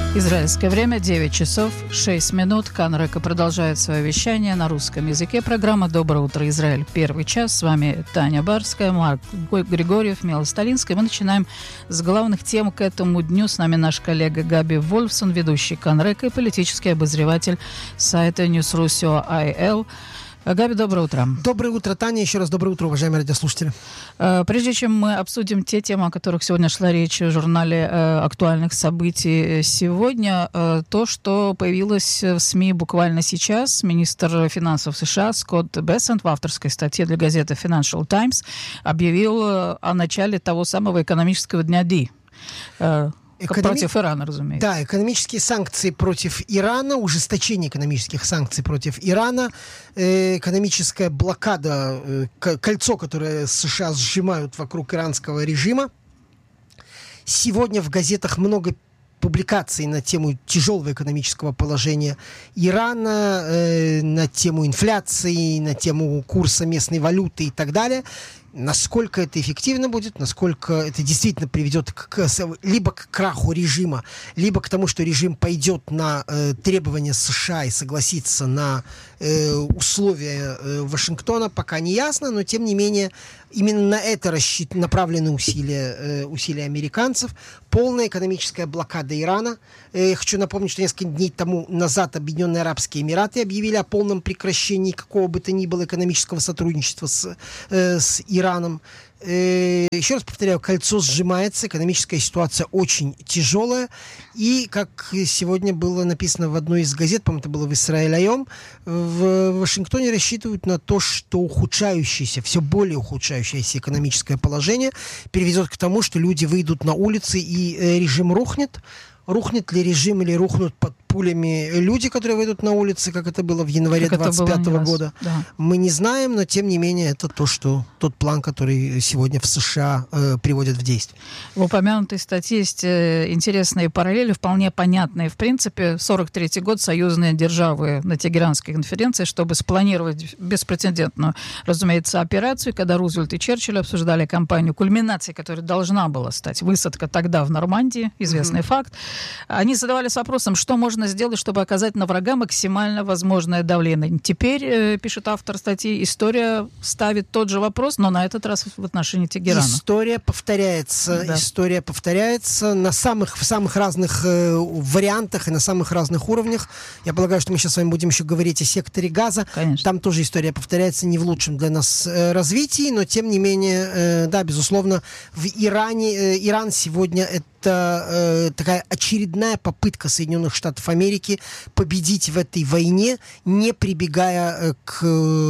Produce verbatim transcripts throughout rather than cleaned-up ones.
Израильское время девять часов шесть минут. Кан Река продолжает свое вещание на русском языке. Программа «Доброе утро, Израиль». Первый час. С вами Таня Барская, Марк Григорьев, Мила Сталинская. Мы начинаем с главных тем к этому дню. С нами наш коллега Габи Вольфсон, ведущий Кан Река и политический обозреватель сайта Newsrusio точка ай эл. Габи, доброе утро. Доброе утро, Таня. Еще раз доброе утро, уважаемые радиослушатели. Прежде чем мы обсудим те темы, о которых сегодня шла речь в журнале актуальных событий сегодня, то, что появилось в СМИ буквально сейчас, министр финансов США Скотт Бессент в авторской статье для газеты Financial Times объявил о начале того самого экономического дня Ди. Экономи... Против Ирана, разумеется. Да, экономические санкции против Ирана, ужесточение экономических санкций против Ирана, э, экономическая блокада, э, кольцо, которое США сжимают вокруг иранского режима. Сегодня в газетах много публикаций на тему тяжелого экономического положения Ирана, э, на тему инфляции, на тему курса местной валюты и так далее. Насколько это эффективно будет, насколько это действительно приведет к, к, либо к краху режима, либо к тому, что режим пойдет на э, требования США и согласится на э, условия э, Вашингтона, пока не ясно, но тем не менее именно на это рассчит... направлены усилия, э, усилия американцев. Полная экономическая блокада Ирана. Э, я хочу напомнить, что несколько дней тому назад Объединенные Арабские Эмираты объявили о полном прекращении какого бы то ни было экономического сотрудничества с, э, с Ираном. Э, еще раз повторяю, кольцо сжимается, экономическая ситуация очень тяжелая. И, как сегодня было написано в одной из газет, по-моему, это было в Исраэль Айом, в Вашингтоне рассчитывают на то, что ухудшающееся, все более ухудшающееся экономическое положение приведет к тому, что люди выйдут на улицы и э, режим рухнет. Рухнет ли режим или рухнут под пулями люди, которые выйдут на улицы, как это было в январе двадцать пятого года, да. Мы не знаем, но тем не менее это то, что тот план, который сегодня в США э, приводят в действие. В упомянутой статье есть интересные параллели, вполне понятные. В принципе, сорок третий год союзные державы на Тегеранской конференции, чтобы спланировать беспрецедентную, разумеется, операцию, когда Рузвельт и Черчилль обсуждали кампанию кульминации, которая должна была стать высадка тогда в Нормандии, известный mm-hmm. факт. Они задавались вопросом, что можно сделать, чтобы оказать на врага максимально возможное давление. Теперь, э, пишет автор статьи, история ставит тот же вопрос, но на этот раз в отношении Тегерана. История повторяется, да. история повторяется на самых, в самых разных э, вариантах и на самых разных уровнях. Я полагаю, что мы сейчас с вами будем еще говорить о секторе Газа. Конечно. Там тоже история повторяется не в лучшем для нас э, развитии, но тем не менее, э, да, безусловно, в Иране, э, Иран сегодня это Это э, такая очередная попытка Соединенных Штатов Америки победить в этой войне, не прибегая э, к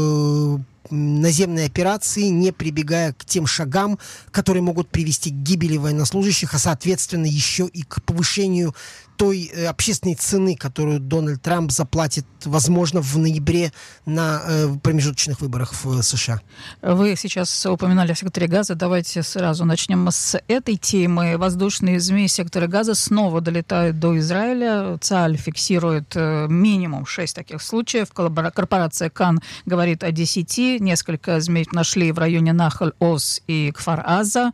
э, наземной операции, не прибегая к тем шагам, которые могут привести к гибели военнослужащих, а соответственно еще и к повышению той э, общественной цены, которую Дональд Трамп заплатит, возможно, в ноябре на э, промежуточных выборах в США. Вы сейчас упоминали о секторе Газа. Давайте сразу начнем с этой темы. Воздушные змеи сектора Газа снова долетают до Израиля. ЦАЛЬ фиксирует э, минимум шесть таких случаев. Корпорация Кан говорит о десяти. Несколько змей нашли в районе Нахаль-Оз и Кфар-Аза.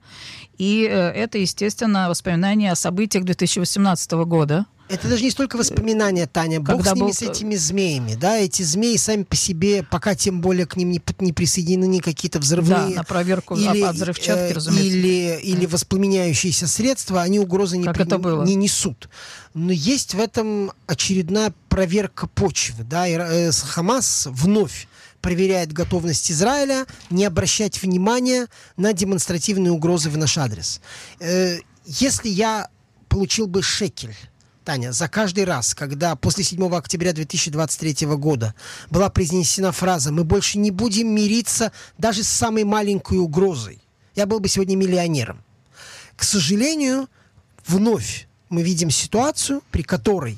И э, это, естественно, воспоминания о событиях две тысячи восемнадцатого года. Это даже не столько воспоминания, Таня. Бог Когда с ними, был... с этими змеями. Да, эти змеи сами по себе, пока тем более к ним не, не присоединены какие-то взрывные... Да, на проверку или, от взрывчатки, э, разумеется. Или, или воспламеняющиеся средства, они угрозы не, при... не несут. Но есть в этом очередная проверка почвы. Да, и, э, Хамас вновь проверяет готовность Израиля не обращать внимания на демонстративные угрозы в наш адрес. Э, если я получил бы шекель, Таня, за каждый раз, когда после седьмого октября две тысячи двадцать третьего года была произнесена фраза «Мы больше не будем мириться даже с самой маленькой угрозой», я был бы сегодня миллионером. К сожалению, вновь мы видим ситуацию, при которой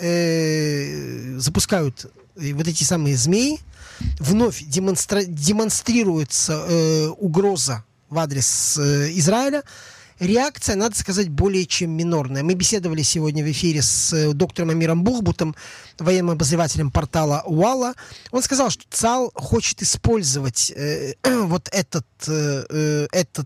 э, запускают вот эти самые змеи, вновь демонстра- демонстрируется э, угроза в адрес э, Израиля. Реакция, надо сказать, более чем минорная. Мы беседовали сегодня в эфире с доктором Амиром Бухбутом, военным обозревателем портала Уалла. Он сказал, что ЦАЛ хочет использовать э, вот этот, э, этот,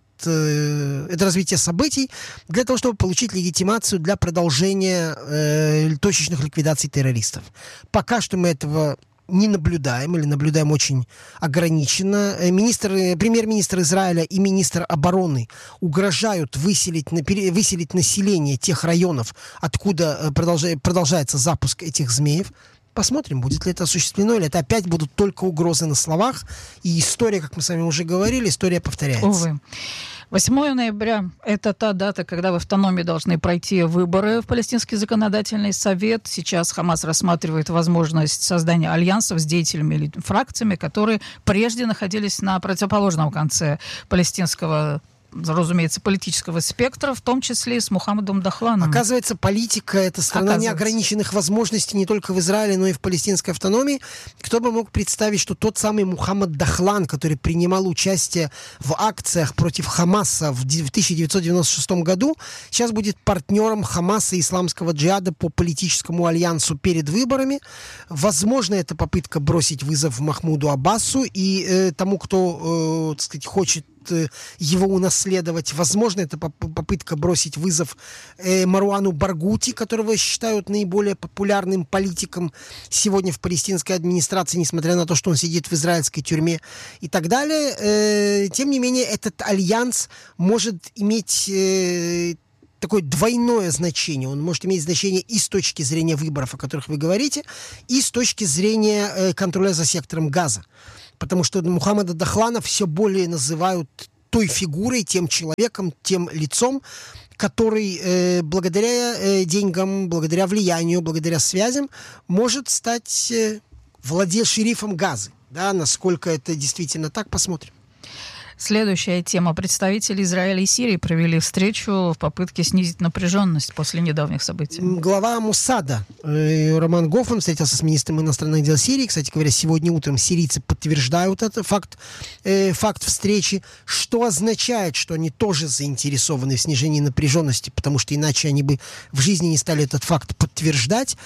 э, это развитие событий для того, чтобы получить легитимацию для продолжения э, точечных ликвидаций террористов. Пока что мы этого не наблюдаем или наблюдаем очень ограниченно. Министр, премьер-министр Израиля и министр обороны угрожают выселить, выселить население тех районов, откуда продолжает, продолжается запуск этих змеев. Посмотрим, будет ли это осуществлено, или это опять будут только угрозы на словах. И история, как мы с вами уже говорили, история повторяется. Увы. восьмое ноября – это та дата, когда в автономии должны пройти выборы в Палестинский законодательный совет. Сейчас Хамас рассматривает возможность создания альянсов с деятелями или фракциями, которые прежде находились на противоположном конце палестинского, разумеется, политического спектра, в том числе и с Мухаммадом Дахланом. Оказывается, политика — это страна неограниченных возможностей не только в Израиле, но и в палестинской автономии. Кто бы мог представить, что тот самый Мухаммад Дахлан, который принимал участие в акциях против Хамаса в тысяча девятьсот девяносто шестом году, сейчас будет партнером Хамаса и исламского джихада по политическому альянсу перед выборами. Возможно, это попытка бросить вызов Махмуду Аббасу и э, тому, кто, э, так сказать, хочет его унаследовать. Возможно, это попытка бросить вызов э, Маруану Баргути, которого считают наиболее популярным политиком сегодня в палестинской администрации, несмотря на то, что он сидит в израильской тюрьме и так далее. Э, тем не менее, этот альянс может иметь э, такое двойное значение. Он может иметь значение и с точки зрения выборов, о которых вы говорите, и с точки зрения э, контроля за сектором Газа. Потому что Мухаммада Дахлана все более называют той фигурой, тем человеком, тем лицом, который э, благодаря э, деньгам, благодаря влиянию, благодаря связям может стать э, владе шерифом Газы. Да, насколько это действительно так, посмотрим. Следующая тема. Представители Израиля и Сирии провели встречу в попытке снизить напряженность после недавних событий. Глава Моссада э, Роман Гофман встретился с министром иностранных дел Сирии. Кстати говоря, сегодня утром сирийцы подтверждают этот факт, э, факт встречи, что означает, что они тоже заинтересованы в снижении напряженности, потому что иначе они бы в жизни не стали этот факт подтверждать.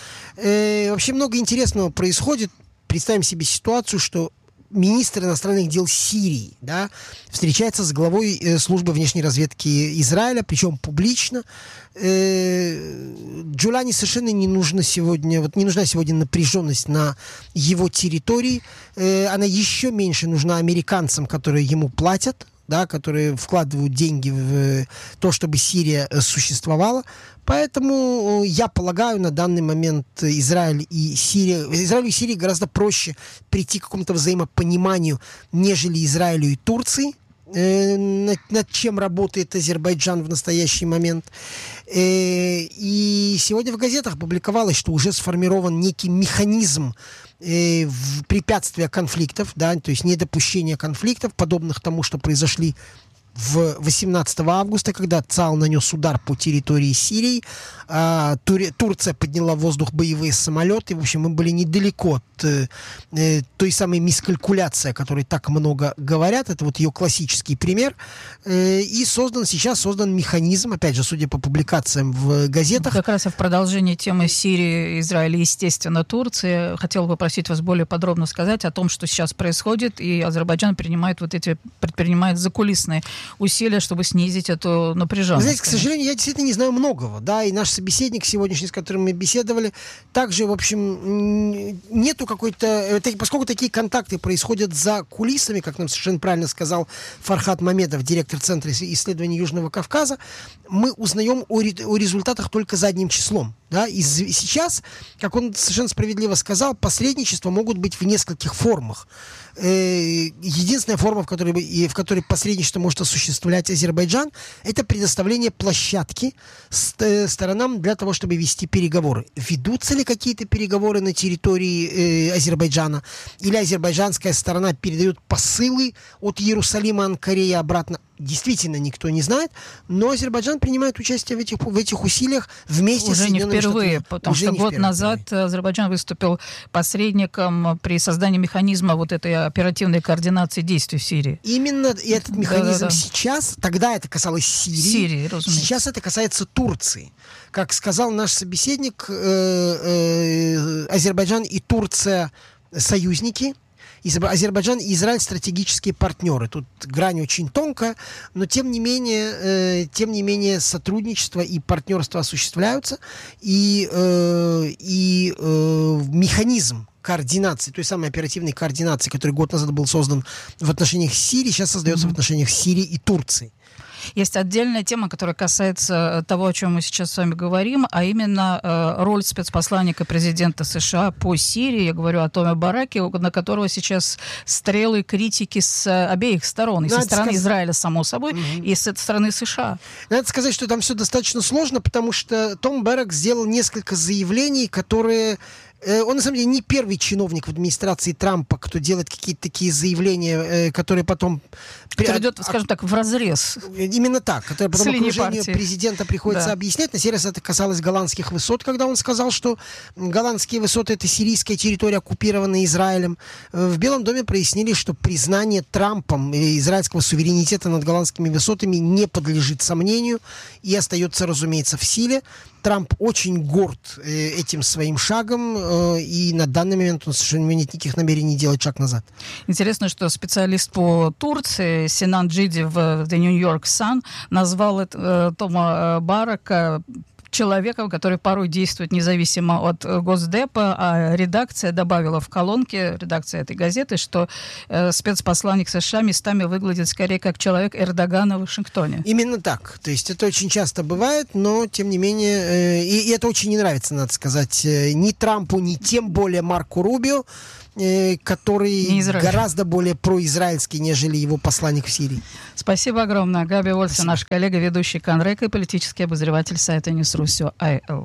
Э, вообще много интересного происходит. Представим себе ситуацию, что министр иностранных дел Сирии, да, встречается с главой э, службы внешней разведки Израиля, причем публично. Э, Джулани совершенно не нужна сегодня, вот не нужна сегодня напряженность на его территории. Э, она еще меньше нужна американцам, которые ему платят, да, которые вкладывают деньги в то, чтобы Сирия существовала. Поэтому я полагаю, на данный момент Израиль и Сирия, Израилю и Сирии гораздо проще прийти к какому-то взаимопониманию, нежели Израилю и Турции, э, над, над чем работает Азербайджан в настоящий момент. Э, и сегодня в газетах публиковалось, что уже сформирован некий механизм э, в препятствия конфликтов, да, то есть недопущения конфликтов, подобных тому, что произошли в восемнадцатого августа, когда ЦАЛ нанес удар по территории Сирии, а, Тур, Турция подняла в воздух боевые самолеты. В общем, мы были недалеко от э, э, той самой мискалькуляции, о которой так много говорят. Это вот ее классический пример. Э, и создан сейчас создан механизм, опять же, судя по публикациям в газетах. Как раз в продолжении темы Сирии, Израиля и, естественно, Турции, хотел бы попросить вас более подробно сказать о том, что сейчас происходит, и Азербайджан принимает вот эти, предпринимает закулисные усилия, чтобы снизить эту напряженность. Вы знаете, к сожалению, я действительно не знаю многого, да, и наш собеседник сегодняшний, с которым мы беседовали, также, в общем, нету какой-то, поскольку такие контакты происходят за кулисами, как нам совершенно правильно сказал Фархад Мамедов, директор Центра исследований Южного Кавказа, мы узнаем о, о результатах только задним числом. Да, и сейчас, как он совершенно справедливо сказал, посредничества могут быть в нескольких формах. Единственная форма, в которой, в которой посредничество может осуществлять Азербайджан, это предоставление площадки сторонам для того, чтобы вести переговоры. Ведутся ли какие-то переговоры на территории Азербайджана? Или азербайджанская сторона передает посылы от Иерусалима, Анкаре и обратно? действительно никто не знает, но Азербайджан принимает участие в этих, в этих усилиях вместе уже с не Соединенными впервые, Штатами. потому Уже что не год впервые. назад Азербайджан выступил посредником при создании механизма вот этой оперативной координации действий в Сирии. Именно этот механизм Да-да-да. сейчас, тогда это касалось Сирии, Сирии, разумеется. Сейчас это касается Турции. Как сказал наш собеседник, э, э, Азербайджан и Турция союзники. Азербайджан и Израиль стратегические партнеры. Тут грань очень тонкая, но тем не менее, э, тем не менее сотрудничество и партнерство осуществляются, и, э, и э, механизм координации, той самой оперативной координации, который год назад был создан в отношениях с Сирией, сейчас создается mm-hmm. в отношениях Сирии и Турции. Есть отдельная тема, которая касается того, о чем мы сейчас с вами говорим, а именно э, роль спецпосланника президента США по Сирии. Я говорю о Томе Бараке, на которого сейчас стрелы критики с обеих сторон. И Надо со стороны сказать... Израиля, само собой, угу. и со стороны США. Надо сказать, что там все достаточно сложно, потому что Том Барак сделал несколько заявлений, которые... Он, на самом деле, не первый чиновник в администрации Трампа, кто делает какие-то такие заявления, которые потом... Который идет, скажем так, вразрез. Именно так. Которые потом окружению партии. Президента приходится да. объяснять. На сей раз это касалось голландских высот, когда он сказал, что голландские высоты — это сирийская территория, оккупированная Израилем. В Белом доме прояснили, что признание Трампом израильского суверенитета над голландскими высотами не подлежит сомнению и остается, разумеется, в силе. Трамп очень горд э, этим своим шагом, э, и на данный момент он совершенно нет никаких намерений делать шаг назад. Интересно, что специалист по Турции Синан Джиди в The New York Sun назвал это, э, Тома Барака человеком, который порой действует независимо от Госдепа, а редакция добавила в колонке, редакция этой газеты, что э, спецпосланник США местами выглядит скорее как человек Эрдогана в Вашингтоне. Именно так. То есть это очень часто бывает, но тем не менее, э, и, и это очень не нравится, надо сказать, э, ни Трампу, ни тем более Марку Рубио, э, который гораздо более произраильский, нежели его посланник в Сирии. Спасибо огромное. Габи Вольф, наш коллега, ведущий Конрека и политический обозреватель сайта Ньюсру точка ай эл.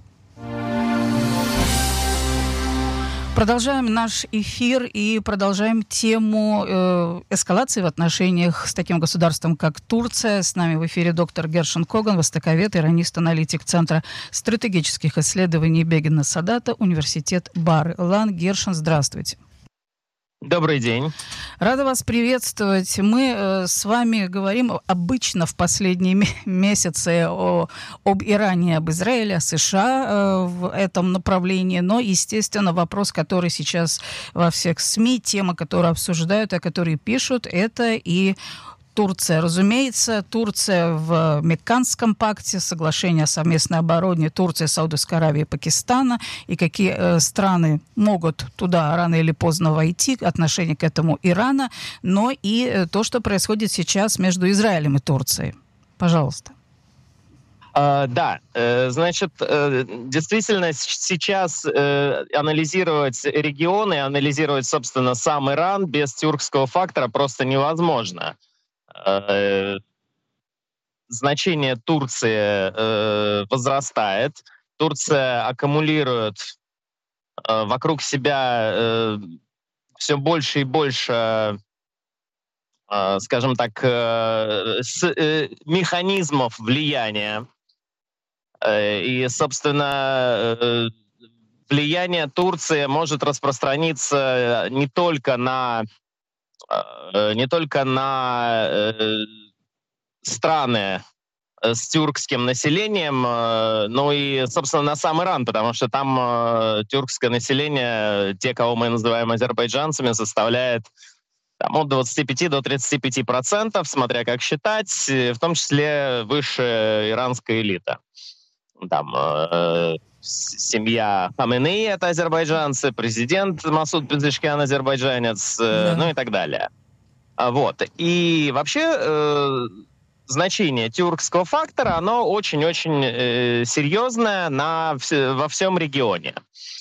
Продолжаем наш эфир и продолжаем тему э, эскалации в отношениях с таким государством, как Турция. С нами в эфире доктор Гершен Коган, востоковед, иронист-аналитик Центра стратегических исследований Бегина Садата, Университет Бар-Илан. Гершен, здравствуйте. Добрый день. Рада вас приветствовать. Мы э, с вами говорим обычно в последние месяцы о, об Иране, об Израиле, о США э, в этом направлении. Но, естественно, вопрос, который сейчас во всех СМИ, тема, которую обсуждают, о которой пишут, это и Турция. Разумеется, Турция в Мекканском пакте, соглашение о совместной обороне Турции, Саудовской Аравии и Пакистана, и какие э, страны могут туда рано или поздно войти, отношение к этому Ирана, но и э, то, что происходит сейчас между Израилем и Турцией. Пожалуйста. Uh, да, uh, значит, uh, действительно сейчас uh, анализировать регионы, анализировать, собственно, сам Иран без тюркского фактора просто невозможно. Uh, значение Турции uh, возрастает. Турция аккумулирует uh, вокруг себя uh, все больше и больше, uh, скажем так, uh, с, uh, механизмов влияния. И, собственно, влияние Турции может распространиться не только на, не только на страны с тюркским населением, но и, собственно, на сам Иран, потому что там тюркское население, те, кого мы называем азербайджанцами, составляет там, от двадцати пяти до тридцати пяти процентов, смотря как считать, в том числе высшая иранская элита. Там э, семья Хаменеи — это азербайджанцы, президент Масуд Пезешкиан — азербайджанец, э, да. ну и так далее. А, вот. И вообще э, значение тюркского фактора, оно очень-очень э, серьезное на, во всем регионе.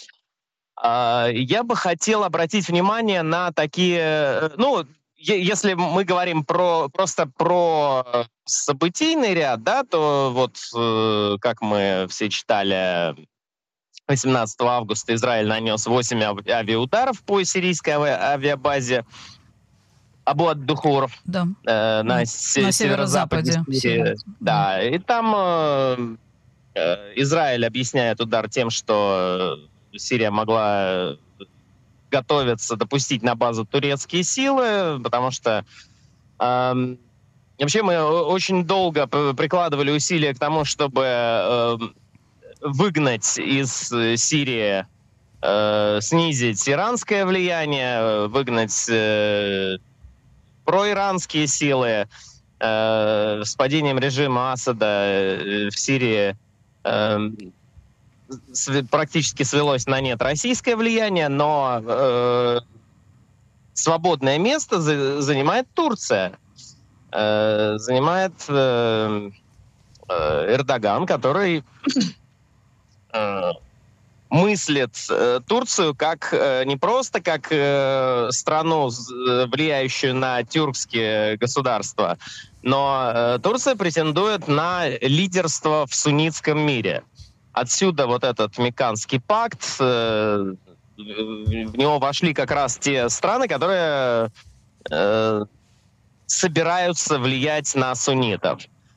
Э, я бы хотел обратить внимание на такие... Ну, если мы говорим про, просто про событийный ряд, да, то вот, э, как мы все читали, восемнадцатого августа Израиль нанес восемь ави- авиаударов по сирийской ави- авиабазе. Абу ад-Духур да. э, на, на, се- на северо-западе северо-западе. Сирии. Да, и там э, э, Израиль объясняет удар тем, что Сирия могла готовиться допустить на базу турецкие силы, потому что э, вообще мы очень долго прикладывали усилия к тому, чтобы э, выгнать из Сирии, э, снизить иранское влияние, выгнать э, проиранские силы. Э, с падением режима Асада э, в Сирии э, св- практически свелось на нет российское влияние, но э, свободное место за- занимает Турция. Э, занимает э, э, Эрдоган, который э, мыслит э, Турцию как э, не просто как э, страну, э, влияющую на тюркские государства, но э, Турция претендует на лидерство в суннитском мире. Отсюда вот этот Мекканский пакт. Э, в него вошли как раз те страны, которые э, собираются влиять на суннитов.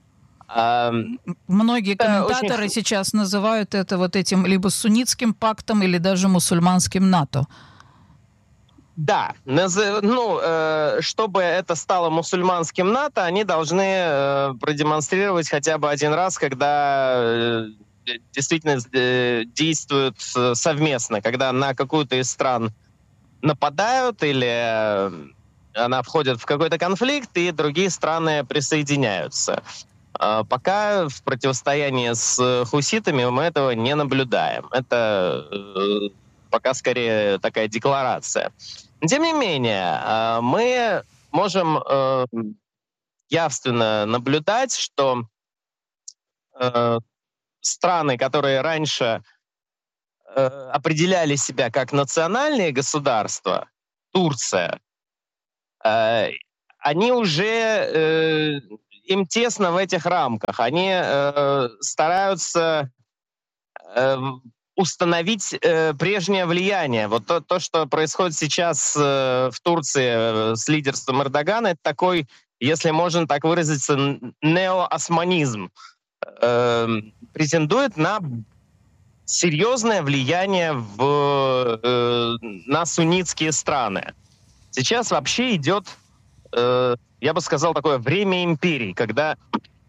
Многие это комментаторы очень... сейчас называют это вот этим либо суннитским пактом, или даже мусульманским НАТО. Да, ну, э, чтобы это стало мусульманским НАТО, они должны э, продемонстрировать хотя бы один раз, когда э, действительно э, действуют совместно, когда на какую-то из стран нападают или э, она входит в какой-то конфликт, и другие страны присоединяются. Э, пока в противостоянии с хуситами мы этого не наблюдаем. Это э, пока скорее такая декларация. Тем не менее, мы можем э, явственно наблюдать, что э, страны, которые раньше э, определяли себя как национальные государства, Турция, э, они уже, э, им тесно в этих рамках. Они э, стараются э, установить э, прежнее влияние. Вот то, то, что происходит сейчас э, в Турции э, с лидерством Эрдогана, это такой, если можно так выразиться, неоосманизм. Э, претендует на серьезное влияние в, э, на суннитские страны. Сейчас вообще идет, э, я бы сказал, такое время империй, когда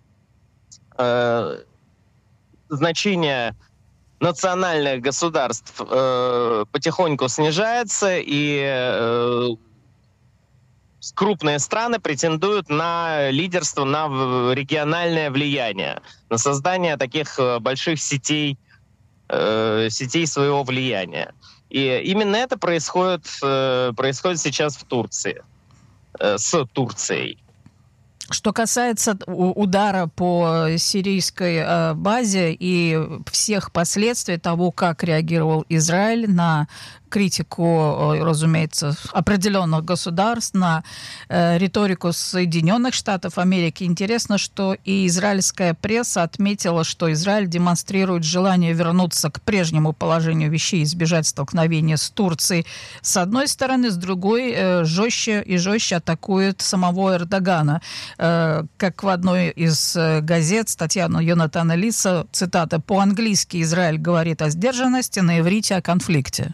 э, значение национальных государств э, потихоньку снижается, и э, крупные страны претендуют на лидерство, на региональное влияние, на создание таких больших сетей, э, сетей своего влияния. И именно это происходит, э, происходит сейчас в Турции, э, с Турцией. Что касается удара по сирийской э, базе и всех последствий того, как реагировал Израиль на критику, разумеется, определенных государств, на э, риторику Соединенных Штатов Америки. Интересно, что и израильская пресса отметила, что Израиль демонстрирует желание вернуться к прежнему положению вещей и избежать столкновения с Турцией. С одной стороны, с другой э, жестче и жестче атакует самого Эрдогана. Э, как в одной из э, газет, статья Йонатана Лиса, цитата: «По-английски Израиль говорит о сдержанности, на иврите о конфликте».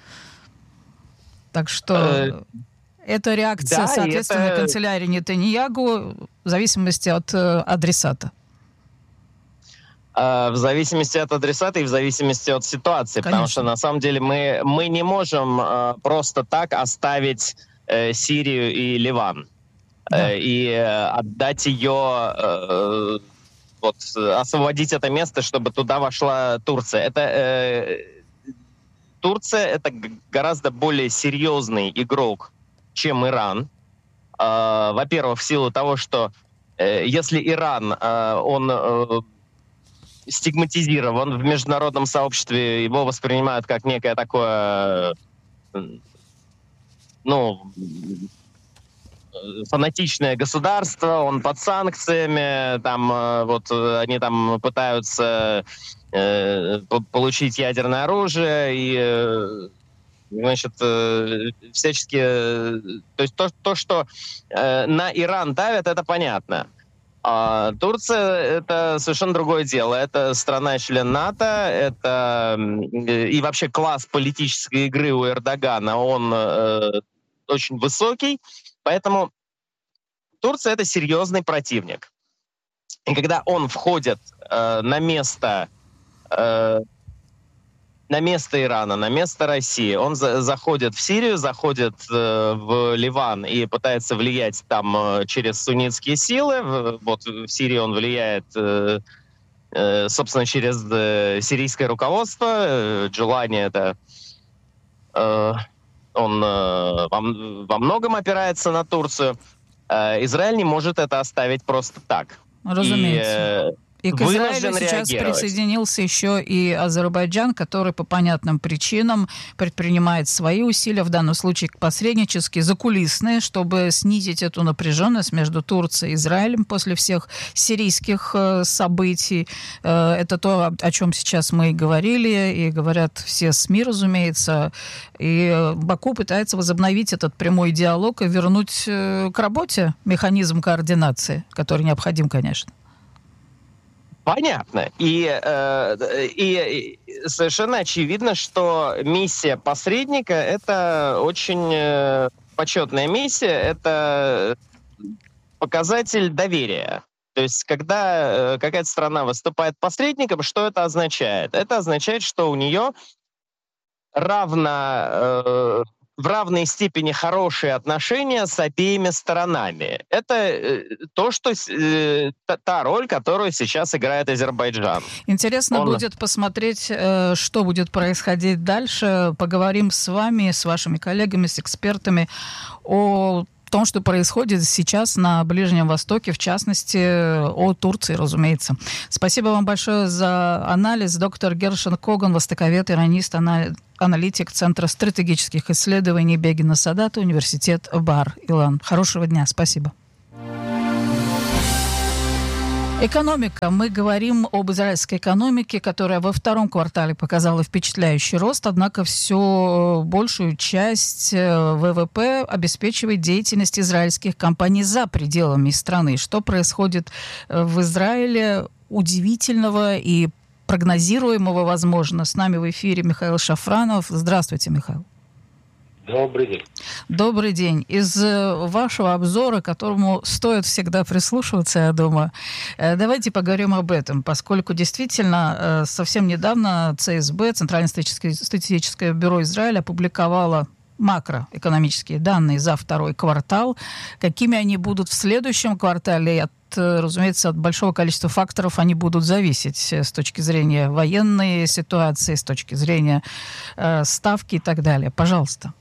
Так что э, это реакция, да, соответственно, это... канцелярии Нетаньяху в зависимости от э, адресата. В зависимости от адресата и в зависимости от ситуации. Конечно. Потому что, на самом деле, мы, мы не можем э, просто так оставить э, Сирию и Ливан. Да. Э, и э, отдать ее, э, вот, освободить это место, чтобы туда вошла Турция. Это... Э, Турция — это гораздо более серьезный игрок, чем Иран. Э, во-первых, в силу того, что э, если Иран, э, он э, стигматизирован в международном сообществе, его воспринимают как некое такое, э, ну, фанатичное государство, он под санкциями, там, э, вот, они там пытаются получить ядерное оружие, и Значит, всячески... То есть то, то что на Иран давят, это понятно. А Турция — это совершенно другое дело. Это страна-член НАТО, это и вообще класс политической игры у Эрдогана, он э, очень высокий, поэтому Турция — это серьезный противник. И когда он входит э, на место э, на место Ирана, на место России, он за- заходит в Сирию, заходит э, в Ливан и пытается влиять там э, через суннитские силы. В, вот в Сирии он влияет, э, э, собственно, через э, сирийское руководство. Э, Джулани это э, он э, во, во многом опирается на Турцию. Э, Израиль не может это оставить просто так. Разумеется. И, э, И к Израилю вынужден сейчас реагировать. присоединился еще и Азербайджан, который по понятным причинам предпринимает свои усилия, в данном случае посреднические, закулисные, чтобы снизить эту напряженность между Турцией и Израилем после всех сирийских э, событий. Э, это то, о чем сейчас мы и говорили, и говорят все СМИ, разумеется. И Баку пытается возобновить этот прямой диалог и вернуть э, к работе механизм координации, который необходим, конечно. Понятно. И, э, и, и совершенно очевидно, что миссия посредника — это очень э, почетная миссия, это показатель доверия. То есть, когда э, какая-то страна выступает посредником, что это означает? Это означает, что у нее равно... Э, в равной степени хорошие отношения с обеими сторонами. Это э, то, что э, та, та роль, которую сейчас играет Азербайджан. Интересно Он... будет посмотреть, э, что будет происходить дальше. Поговорим с вами, с вашими коллегами, с экспертами о том, что происходит сейчас на Ближнем Востоке, в частности, о Турции, разумеется. Спасибо вам большое за анализ. Доктор Гершен Коган, востоковед, иронист, аналитик Центра стратегических исследований Бегина Садата, университет Бар-Илан. Хорошего дня. Спасибо. Экономика. Мы говорим об израильской экономике, которая во втором квартале показала впечатляющий рост, однако все большую часть ВВП обеспечивает деятельность израильских компаний за пределами страны. Что происходит в Израиле удивительного и прогнозируемого, возможно? С нами в эфире Михаил Шафранов. Здравствуйте, Михаил. Добрый день. Добрый день. Из вашего обзора, к которому стоит всегда прислушиваться, я думаю, давайте поговорим об этом, поскольку действительно совсем недавно ЦСБ, Центральное статистическое бюро Израиля, опубликовало макроэкономические данные за второй квартал. Какими они будут в следующем квартале, от, разумеется, от большого количества факторов они будут зависеть с точки зрения военной ситуации, с точки зрения э, ставки и так далее. Пожалуйста.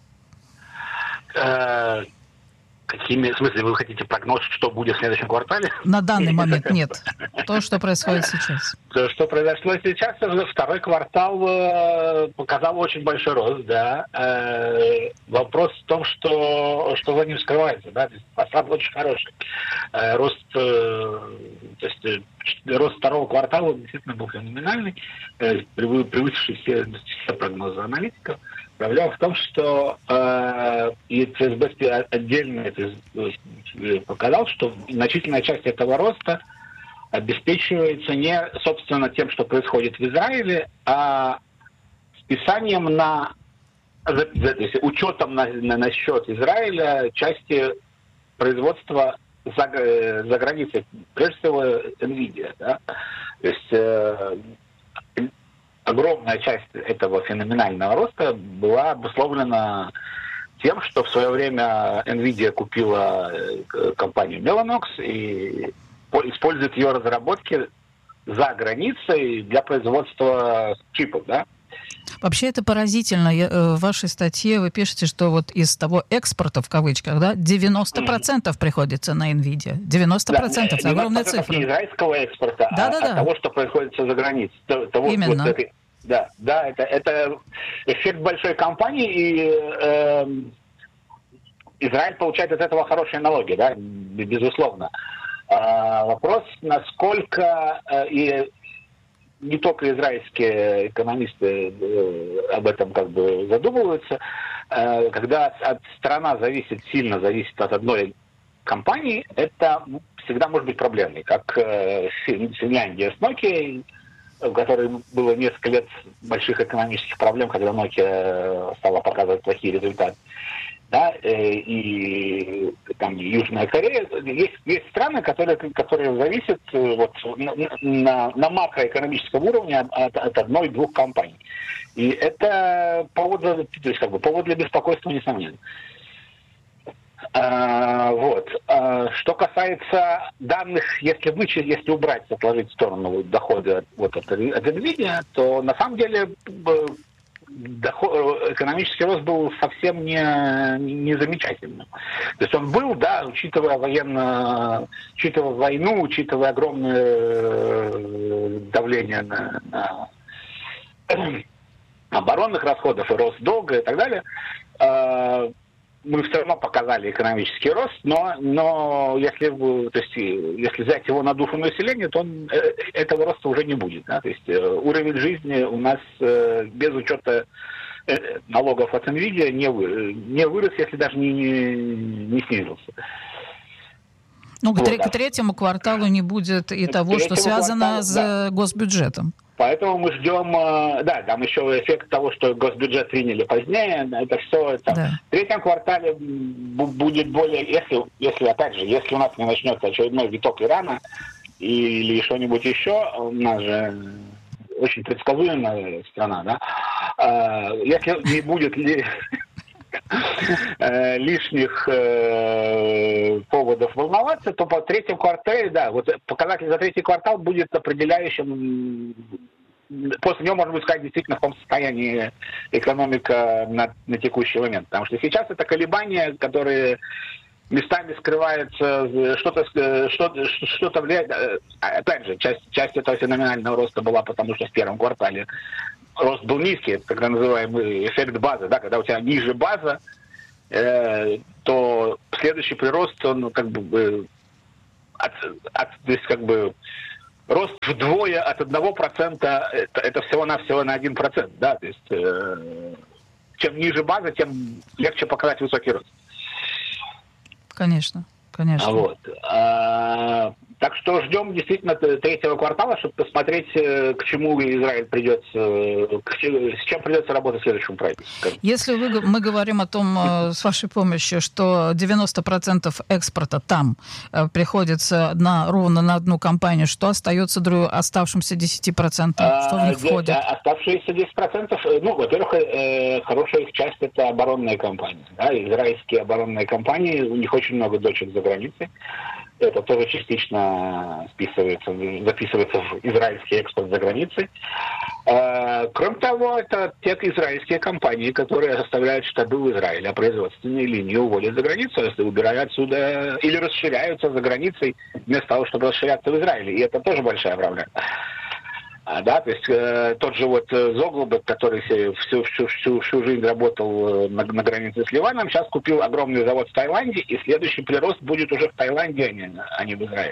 Э, какими, в смысле, вы хотите прогноз, что будет в следующем квартале? На данный момент нет. То, что происходит сейчас. То, что произошло сейчас, второй квартал э, показал очень большой рост, да. Э, вопрос в том, что, что за ним скрывается, да. Фасад очень хороший. Э, рост, э, то есть, э, рост второго квартала действительно был феноменальный, э, превысивший все, все прогнозы аналитиков. Проблема в том, что э, и ЦСБ отдельно это показал, что значительная часть этого роста обеспечивается не, собственно, тем, что происходит в Израиле, а списанием на, за, за, учетом на, на, на счет Израиля части производства за, за границей, прежде всего NVIDIA. Да? То есть э, огромная часть этого феноменального роста была обусловлена тем, что в свое время NVIDIA купила компанию Mellanox и использует ее разработки за границей для производства чипов, да? Вообще это поразительно. Я, в вашей статье вы пишете, что вот из того экспорта, в кавычках, да, девяносто процентов приходится на NVIDIA. девяносто процентов. Да, это огромная цифра. Не израильского экспорта, да, а, да, да. а того, что происходит за границей. Того, Именно. Вот это, да, да, это, это эффект большой компании, и э, Израиль получает от этого хорошие налоги, да, безусловно. А, вопрос, насколько э, и не только израильские экономисты об этом как бы задумываются. Когда от, страна зависит, сильно зависит от одной компании, это всегда может быть проблемой. Как Финляндия с Nokia, у которой было несколько лет больших экономических проблем, когда Nokia стала показывать плохие результаты. Да, и там Южная Корея. Есть, есть страны, которые, которые зависят вот, на, на макроэкономическом уровне от, от одной-двух компаний. И это повод, то есть, как бы, повод для беспокойства, несомненно. А, вот. А, что касается данных, если вычесть, если убрать, отложить в сторону дохода вот, от, от NVIDIA, то на самом деле доход, экономический рост был совсем не, не замечательным. То есть он был, да, учитывая военно, учитывая войну, учитывая огромное давление на, на оборонных расходов и рост долга и так далее, мы все равно показали экономический рост, но, но если, то есть, если взять его на душу населения, то он, этого роста уже не будет. Да? То есть уровень жизни у нас без учета налогов от NVIDIA не, вы, не вырос, если даже не, не, не снизился. Ну, к, вот, тр- да. к третьему кварталу не будет и к того, что связано кварталу, с да. госбюджетом. Поэтому мы ждем, да, там еще эффект того, что госбюджет приняли позднее, это все, это, да. В третьем квартале будет более, если, если, опять же, если у нас не начнется очередной виток Ирана или что-нибудь еще, у нас же очень предсказуемая страна, да, если не будет ли... лишних э, поводов волноваться, то по третьему квартале, да, вот показатель за третий квартал будет определяющим. После него можно будет сказать действительно в каком состоянии экономика на, на текущий момент. Потому что сейчас это колебания, которые местами скрываются, что-то, что-то, что-то влияет. Опять же, часть, часть этого феноменального роста была потому, что в первом квартале рост был низкий, это когда называемый эффект базы, да, когда у тебя ниже база, э, то следующий прирост, он как бы, э, от, от, то есть как бы рост вдвое от одного процента, это, это всего-навсего на один процент, да, то есть э, чем ниже база, тем легче показать высокий рост. Конечно, конечно. Вот. А, так что ждем действительно третьего квартала, чтобы посмотреть, к чему Израиль придет, с чем придется работать в следующем правительстве. Если вы, мы говорим о том, с вашей помощью, что девяносто процентов экспорта там приходится на, ровно на одну компанию, что остается оставшимся десять процентов? Что в них входит? Оставшиеся десять процентов, ну, во-первых, хорошая их часть — это оборонные компании. Да? Израильские оборонные компании, у них очень много дочек за границей. Это тоже частично списывается, записывается в израильский экспорт за границей. Кроме того, это те израильские компании, которые оставляют штабы в Израиле, а производственные линии уводят за границу, если убирают отсюда или расширяются за границей, вместо того, чтобы расширяться в Израиле. И это тоже большая проблема. А, да, то есть э, тот же вот Зоглобек, который всю, всю, всю, всю жизнь работал на, на границе с Ливаном, сейчас купил огромный завод в Таиланде, и следующий прирост будет уже в Таиланде, а не, а не в Израиле.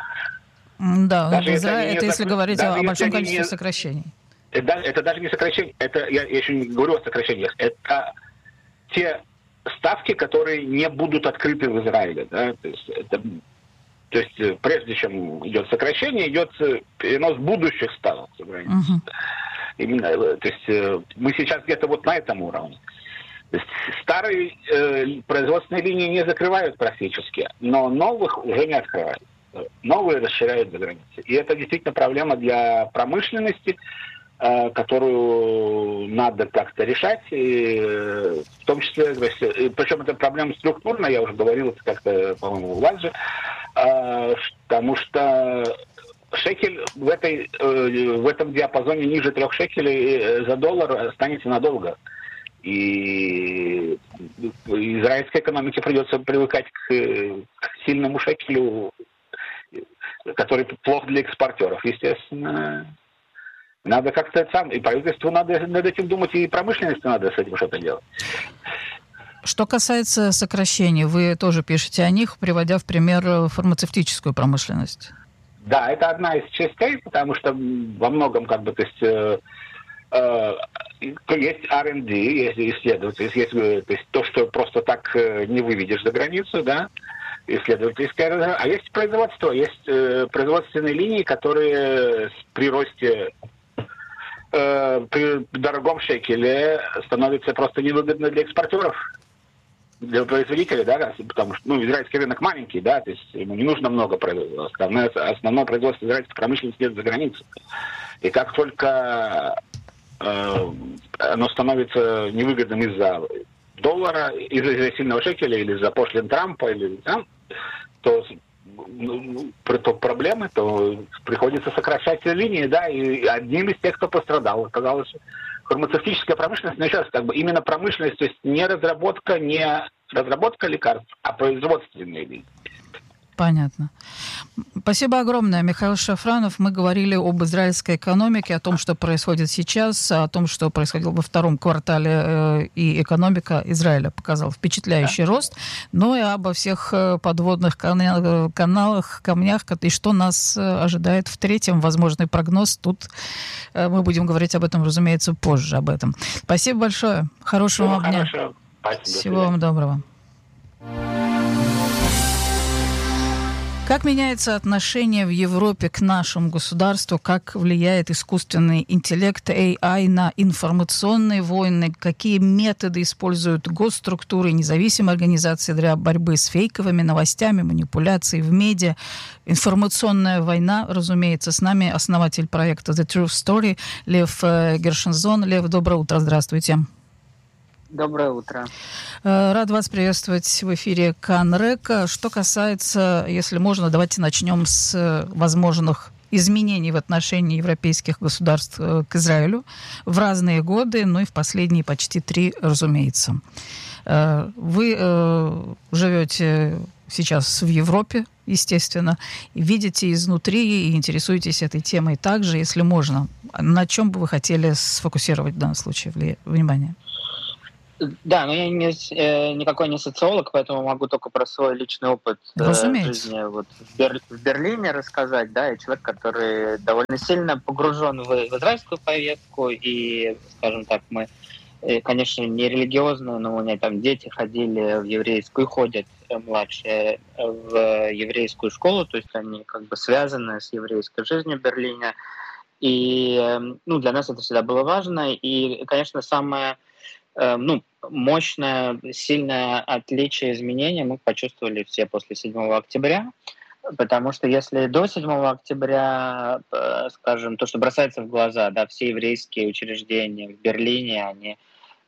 Да, даже это, это, это если говорить о большом количестве не, сокращений. Это, это даже не сокращение, это, я, я еще не говорю о сокращениях, это те ставки, которые не будут открыты в Израиле. Да? То есть это... То есть прежде чем идет сокращение, идет перенос будущих ставок. Uh-huh. Именно, то есть мы сейчас где-то вот на этом уровне. То есть старые э, производственные линии не закрывают практически, но новых уже не открывают. Новые расширяют за границей. И это действительно проблема для промышленности, э, которую надо как-то решать. И, э, в том числе, есть, причем это проблема структурная, я уже говорил это как-то, по-моему, у вас же. Потому что шекель в, этой, в этом диапазоне ниже трех шекелей за доллар останется надолго. И израильской экономике придется привыкать к, к сильному шекелю, который плох для экспортеров. Естественно, надо как-то сам, и правительству надо над этим думать, и промышленности надо с этим что-то делать. Что касается сокращений, вы тоже пишете о них, приводя в пример фармацевтическую промышленность. Да, это одна из частей, потому что во многом, как бы, то есть, э, э, есть ар энд ди, есть исследовательство, есть, то есть то, что просто так не выведешь за границу, да, исследовательское, а есть производство, есть э, производственные линии, которые при росте, э, при дорогом шекеле становятся просто невыгодны для экспортеров, для производителей, да, потому что, ну, израильский рынок маленький, да, то есть ему не нужно много производства. Основное, основное производство израильской промышленности идет за границу. И как только э, оно становится невыгодным из-за доллара, из-за, из-за сильного шекеля или из-за пошлин Трампа, или там, то, ну, то проблемы, то приходится сокращать линии, да, и одним из тех, кто пострадал, оказалось фармацевтическая промышленность, но еще раз, как бы именно промышленность, то есть не разработка, не разработка лекарств, а производственные линии. Понятно. Спасибо огромное, Михаил Шафранов. Мы говорили об израильской экономике, о том, что происходит сейчас, о том, что происходило во втором квартале, и экономика Израиля показала впечатляющий да. рост, но и обо всех подводных каналах, камнях, и что нас ожидает в третьем, возможный прогноз. Тут мы будем говорить об этом, разумеется, позже об этом. Спасибо большое. Хорошего вам дня. Всего вам доброго. Как меняется отношение в Европе к нашему государству, как влияет искусственный интеллект эй ай на информационные войны, какие методы используют госструктуры и независимые организации для борьбы с фейковыми новостями, манипуляцией в медиа. Информационная война, разумеется, с нами основатель проекта The Truth Story Лев Гершензон. Лев, доброе утро, здравствуйте. Доброе утро. Рад вас приветствовать в эфире Канрека. Что касается, если можно, давайте начнем с возможных изменений в отношении европейских государств к Израилю в разные годы, ну и в последние почти три, разумеется. Вы живете сейчас в Европе, естественно, и видите изнутри и интересуетесь этой темой также, если можно. На чем бы вы хотели сфокусировать в данном случае внимание? Да, но я не, э, никакой не социолог, поэтому могу только про свой личный опыт э, жизни вот, в, Бер, в Берлине рассказать. Да, я человек, который довольно сильно погружен в, в израильскую повестку, и, скажем так, мы, э, конечно, не религиозные, но у меня там дети ходили в еврейскую, ходят э, младшие в еврейскую школу, то есть они как бы связаны с еврейской жизнью в Берлине. И э, ну, для нас это всегда было важно. И, конечно, самое ну, мощное, сильное отличие, изменения мы почувствовали все после седьмого октября, потому что если до седьмого октября, скажем, то, что бросается в глаза, да, все еврейские учреждения в Берлине, они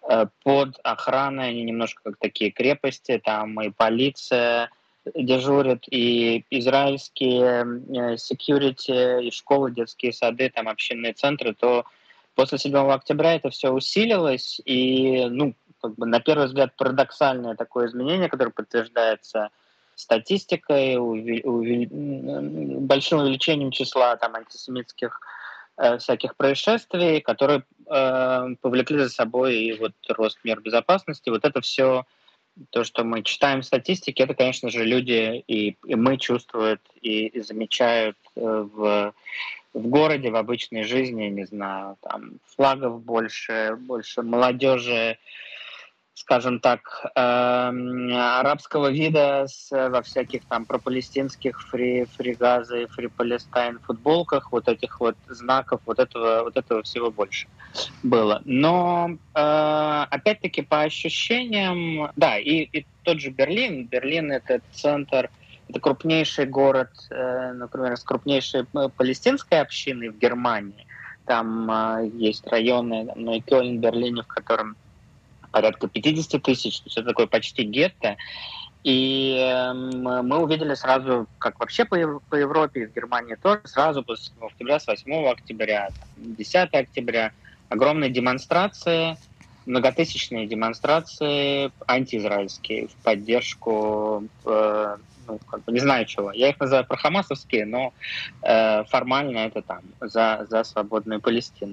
под охраной, они немножко как такие крепости, там и полиция дежурит, и израильские security, и школы, детские сады, там общинные центры, то после седьмого октября это все усилилось, и, ну, как бы на первый взгляд парадоксальное такое изменение, которое подтверждается статистикой, уве- уве- большим увеличением числа там антисемитских э, всяких происшествий, которые э, повлекли за собой и вот рост мер безопасности. Вот это все, то, что мы читаем в статистике, это, конечно же, люди и, и мы чувствуют и, и замечают э, в в городе, в обычной жизни, не знаю, там флагов больше, больше молодежи, скажем так, э, арабского вида с, во всяких там пропалестинских фри, фри Газа и фри Палестайн футболках, вот этих вот знаков, вот этого, вот этого всего больше было. Но э, опять-таки по ощущениям, да, и, и тот же Берлин, Берлин — это центр, это крупнейший город, например, с крупнейшей палестинской общиной в Германии. Там э, есть районы, ну и Кёльн, Берлине, в котором порядка пятьдесят тысяч, то есть это такое почти гетто. И э, мы увидели сразу, как вообще по, по Европе и в Германии тоже, сразу после седьмого октября, с восьмого октября, десятого октября, огромные демонстрации, многотысячные демонстрации антиизраильские в поддержку э, ну, как бы не знаю чего. Я их называю прохамасовские, но э, формально это там, за, за свободную Палестину.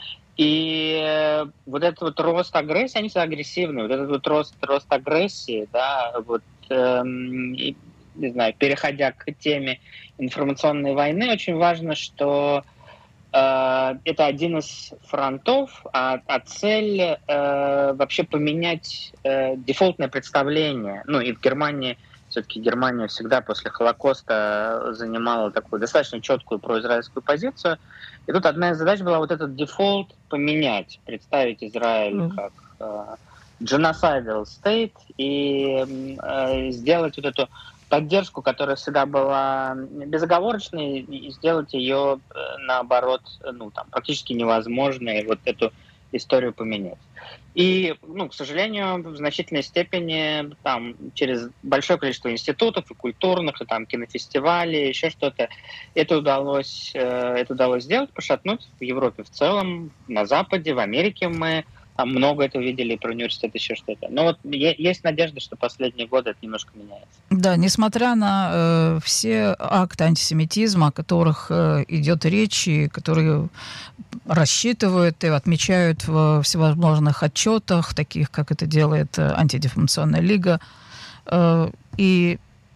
И э, вот этот вот рост агрессии, они всегда агрессивные, вот этот вот рост, рост агрессии, да, вот, э, не знаю, переходя к теме информационной войны, очень важно, что э, это один из фронтов, а, а цель э, вообще поменять э, дефолтное представление. Ну и в Германии, все-таки Германия всегда после Холокоста занимала такую достаточно четкую произраильскую позицию. И тут одна из задач была вот этот дефолт поменять, представить Израиль mm. как э, genocidal state и э, сделать вот эту поддержку, которая всегда была безоговорочной, и сделать ее, наоборот, ну, там, практически невозможной, вот эту историю поменять. И, ну, к сожалению, в значительной степени там, через большое количество институтов и культурных, и там кинофестивалей, еще что-то, это удалось, это удалось сделать, пошатнуть в Европе в целом, на Западе, в Америке мы там много этого видели, про университет, еще что-то. Но вот есть надежда, что последние годы это немножко меняется. Да, несмотря на э, все акты антисемитизма, о которых э, идет речь, и которые рассчитывают и отмечают в всевозможных отчетах, таких, как это делает Антидефамационная лига, э, и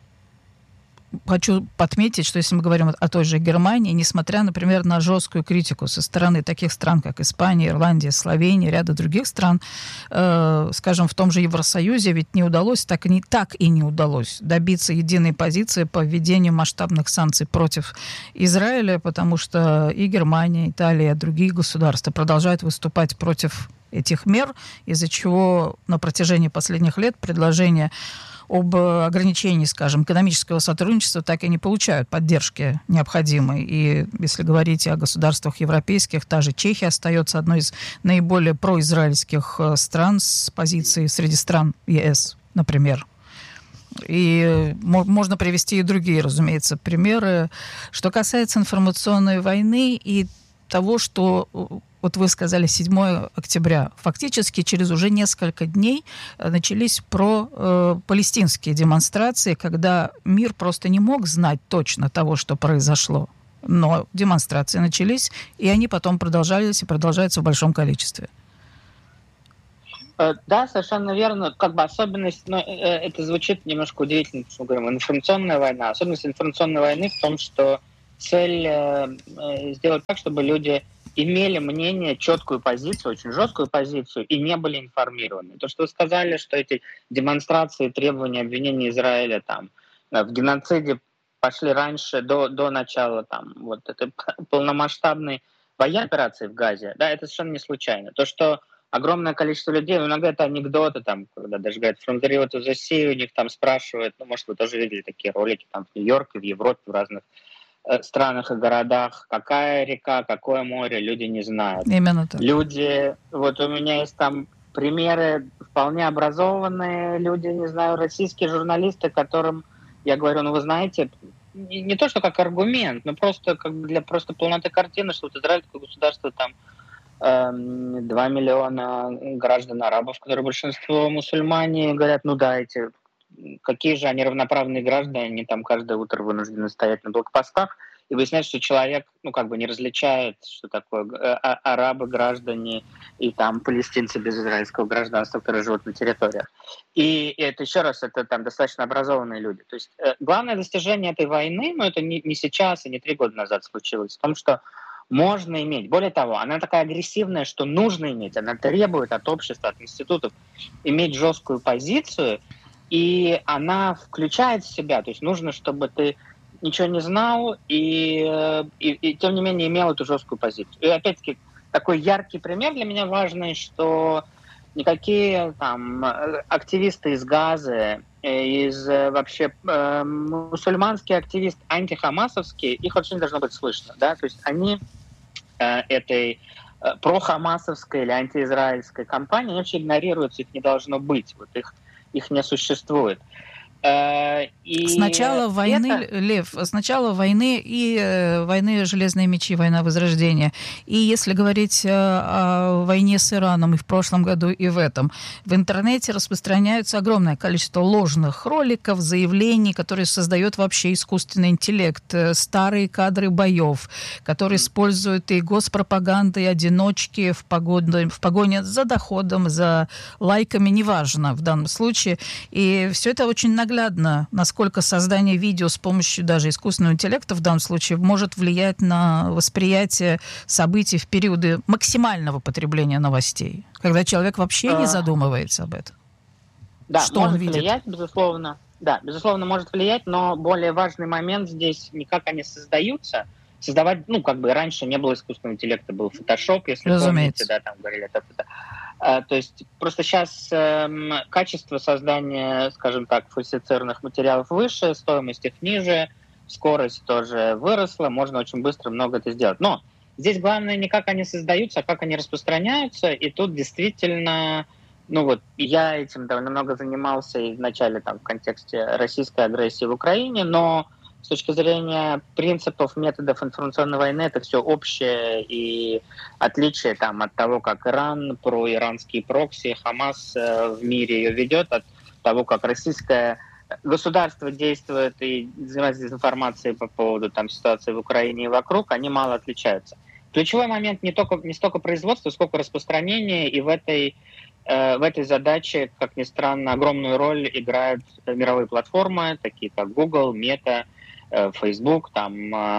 хочу подметить, что если мы говорим о той же Германии, несмотря, например, на жесткую критику со стороны таких стран, как Испания, Ирландия, Словения, ряда других стран, э, скажем, в том же Евросоюзе ведь не удалось, так и не, так и не удалось добиться единой позиции по введению масштабных санкций против Израиля, потому что и Германия, Италия, другие государства продолжают выступать против этих мер, из-за чего на протяжении последних лет предложения об ограничении, скажем, экономического сотрудничества так и не получают поддержки необходимой. И если говорить о государствах европейских, та же Чехия остается одной из наиболее произраильских стран с позиции среди стран ЕС, например. И можно привести и другие, разумеется, примеры. Что касается информационной войны и того, что... Вот вы сказали седьмого октября. Фактически через уже несколько дней начались про э, палестинские демонстрации, когда мир просто не мог знать точно того, что произошло. Но демонстрации начались, и они потом продолжались и продолжаются в большом количестве. Да, совершенно верно. Как бы особенность, но это звучит немножко удивительно, что мы говорим, информационная война. Особенность информационной войны в том, что цель э, сделать так, чтобы люди имели мнение, четкую позицию, очень жесткую позицию, и не были информированы. То, что вы сказали, что эти демонстрации, требования, обвинения Израиля там, в геноциде пошли раньше, до, до начала там, вот этой полномасштабной военной операции в Газе, да, это совершенно не случайно. То, что огромное количество людей, ну, иногда это анекдоты, там, когда даже говорят «From the Rio to the Sea», у них там спрашивают, ну, может, вы тоже видели такие ролики там в Нью-Йорке, в Европе, в разных странах и городах, какая река, какое море, люди не знают. Именно так. Люди, вот у меня есть там примеры, вполне образованные люди, не знаю, российские журналисты, которым я говорю, ну вы знаете, не, не то, что как аргумент, но просто как для просто полноты картины, что вот Израиль такое государство, там э, два миллиона граждан арабов, которые большинство мусульмане, говорят, ну да, эти какие же они равноправные граждане, они там каждое утро вынуждены стоять на блокпостах, и выясняется, что человек, ну, как бы не различает, что такое а- арабы, граждане и там палестинцы без израильского гражданства, которые живут на территориях. И, и это, еще раз, это там достаточно образованные люди. То есть э, главное достижение этой войны, но это не, не сейчас и не три года назад случилось, в том, что можно иметь. Более того, она такая агрессивная, что нужно иметь. Она требует от общества, от институтов иметь жесткую позицию, и она включает в себя, то есть нужно, чтобы ты ничего не знал и, и, и тем не менее имел эту жесткую позицию. И опять-таки такой яркий пример для меня важный, что никакие там активисты из Газы, из вообще э, мусульманские активисты, антихамасовские, их вообще не должно быть слышно, да, то есть они э, этой э, прохамасовской или антиизраильской кампании, они вообще игнорируются, их не должно быть, вот их их не существует. И с начала войны, это... Лев, с начала войны и э, войны «Железные мечи», война Возрождения. И если говорить э, о войне с Ираном и в прошлом году, и в этом, в интернете распространяется огромное количество ложных роликов, заявлений, которые создает вообще искусственный интеллект, э, старые кадры боев, которые используют и госпропаганды, и одиночки в погоне, в погоне за доходом, за лайками, неважно в данном случае. И все это очень наглядно наглядно, насколько создание видео с помощью даже искусственного интеллекта в данном случае может влиять на восприятие событий в периоды максимального потребления новостей, когда человек вообще не задумывается об этом. Да, что может он видит? влиять, безусловно. Да, безусловно, может влиять, но более важный момент здесь не как они создаются. Создавать, ну, как бы раньше не было искусственного интеллекта, был Photoshop, если Разумеется. помните, да, там говорили это. это. А, то есть просто сейчас э, качество создания, скажем так, фальсифицированных материалов выше, стоимость их ниже, скорость тоже выросла, можно очень быстро много это сделать. Но здесь главное не как они создаются, а как они распространяются, и тут действительно... Ну вот, я этим довольно много занимался и вначале там в контексте российской агрессии в Украине, но с точки зрения принципов, методов информационной войны это все общее, и отличие там от того, как Иран, проиранские прокси, Хамас э, в мире ее ведет, от того, как российское государство действует и занимается дезинформацией по поводу там ситуации в Украине и вокруг, они мало отличаются. Ключевой момент не, только, не столько производства, сколько распространения, и в этой В этой задаче, как ни странно, огромную роль играют мировые платформы, такие как Google, Meta, Facebook, там,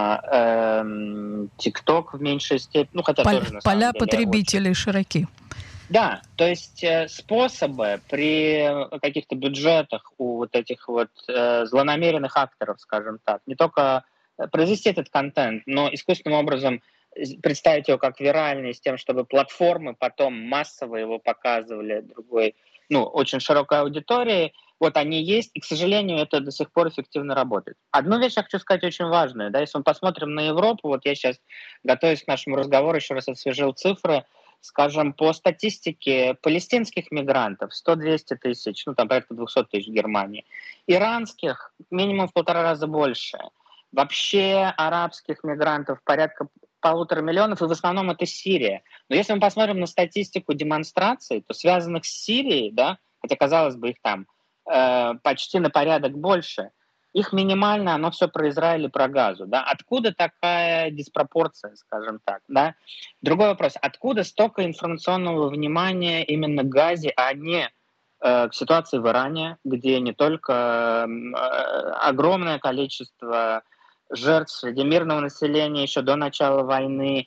TikTok в меньшей степени. Ну, хотя Поля, тоже, на поля самом деле, потребителей очень... широки. Да, то есть способы при каких-то бюджетах у вот этих вот злонамеренных акторов, скажем так, не только произвести этот контент, но искусственным образом представить его как виральный, с тем, чтобы платформы потом массово его показывали другой, ну, очень широкой аудитории. Вот они есть, и, к сожалению, это до сих пор эффективно работает. Одну вещь я хочу сказать очень важную. Да, если мы посмотрим на Европу, вот я сейчас, готовясь к нашему разговору, еще раз освежил цифры, скажем, по статистике палестинских мигрантов сто-двести тысяч, ну, там порядка двести тысяч в Германии, иранских минимум в полтора раза больше, вообще арабских мигрантов порядка полутора миллионов, и в основном это Сирия. Но если мы посмотрим на статистику демонстраций, то связанных с Сирией, да, хотя, казалось бы, их там э, почти на порядок больше, их минимально, оно все про Израиль и про Газу. Да? Откуда такая диспропорция, скажем так? Да? Другой вопрос. Откуда столько информационного внимания именно к Газе, а не э, к ситуации в Иране, где не только э, огромное количество жертв среди мирного населения еще до начала войны,